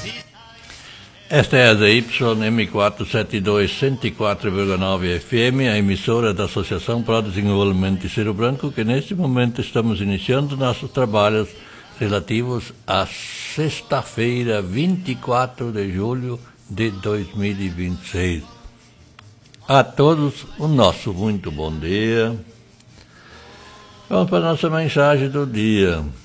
Esta é a ZYM472 104,9 FM, a emissora da Associação para o Desenvolvimento de Cerro Branco, que neste momento estamos iniciando nossos trabalhos relativos à sexta-feira, 24 de julho de 2026. A todos o nosso muito bom dia. Vamos para a nossa mensagem do dia.